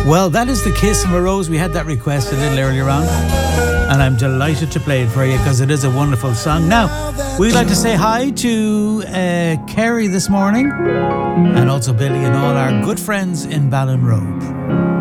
Well, that is The Kiss of a Rose. We had that request a little earlier on, and I'm delighted to play it for you because it is a wonderful song. Now, we'd like to say hi to Kerry this morning, and also Billy and all our good friends in Ballinrobe.